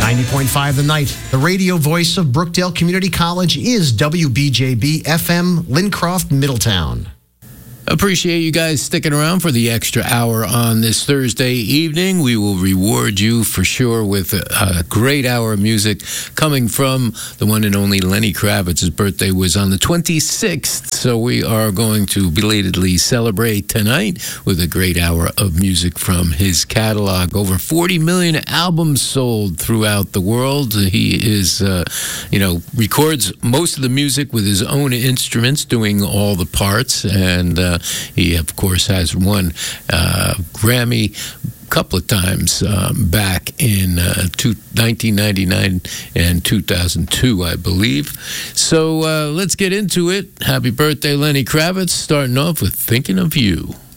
90.5 The Night. The radio voice of Brookdale Community College is WBJB FM, Lincroft, Middletown. Appreciate you guys sticking around for the extra hour on this Thursday evening. We will reward you for sure with a great hour of music coming from the one and only Lenny Kravitz. His birthday was on the 26th, so we are going to belatedly celebrate tonight with a great hour of music from his catalog. Over 40 million albums sold throughout the world. He is, records most of the music with his own instruments, doing all the parts, and he, of course, has won Grammy a couple of times back in 1999 and 2002, I believe. So let's get into it. Happy birthday, Lenny Kravitz, starting off with Thinking of You.